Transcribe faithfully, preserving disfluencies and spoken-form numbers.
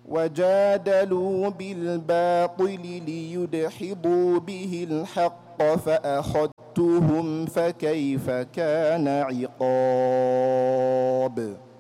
وجادلوا بالباطل ليدحضوا به الحق فأخذتهم فكيف كان عقاب